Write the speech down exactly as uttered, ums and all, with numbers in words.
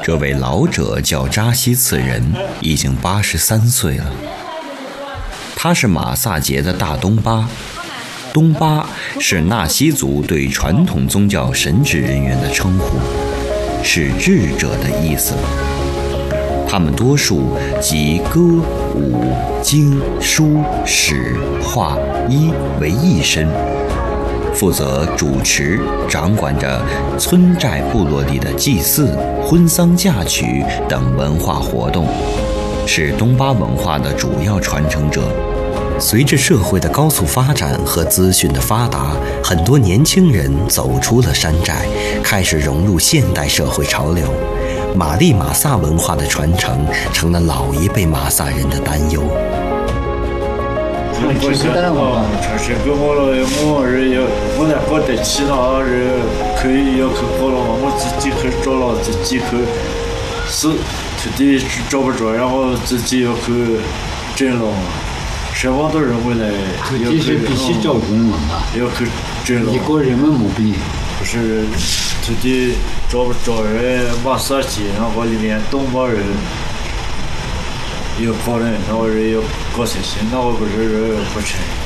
这位老者叫扎西次人，已经八十三岁了。他是马萨节的大东巴。东巴是纳西族对传统宗教神职人员的称呼，是智者的意思。他们多数集歌、舞、经、书、史、画、医为一身，负责主持、掌管着村寨部落里的祭祀、婚丧嫁娶等文化活动，是东巴文化的主要传承者。随着社会的高速发展和资讯的发达，很多年轻人走出了山寨，开始融入现代社会潮流。玛丽马萨文化的传承成了老一辈马萨人的担忧。 我现在嘛，就是跟我我人要我来搞得其他人可以要去搞了嘛，我自己去找了自己去是土地找不着，然后自己要去整了。什么都认为来， 土地是必须找工嘛， 要去整了。 一个人们没必。 不是土地找不着人，马萨节，然后里面东巴人有可能，然后人要搞这些，那我不是人不成。